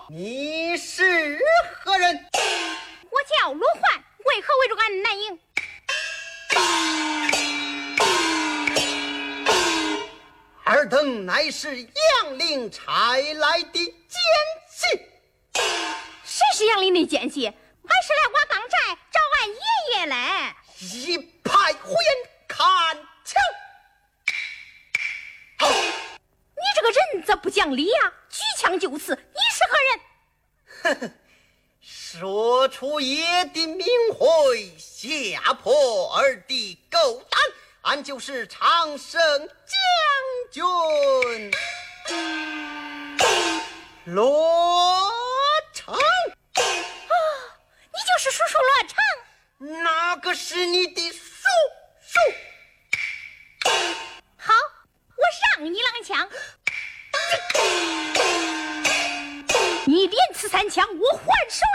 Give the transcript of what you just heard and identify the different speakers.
Speaker 1: 你是何人？
Speaker 2: 我叫罗焕，为何围住俺南营？
Speaker 1: 尔等乃是杨凌差来的奸细。
Speaker 2: 谁是杨林的奸细？俺是来瓦岗寨找俺爷爷来。
Speaker 1: 一派胡言，看枪！好，
Speaker 2: 你这个人咋不讲理呀？举枪就刺，你是何人？
Speaker 1: 呵呵，说出爷的名讳，吓破儿的狗胆，俺就是长生将军罗成。
Speaker 2: 你就是叔叔罗成。
Speaker 1: 哪个是你的叔叔？
Speaker 2: 好，我让你两枪。你连刺3枪，我还手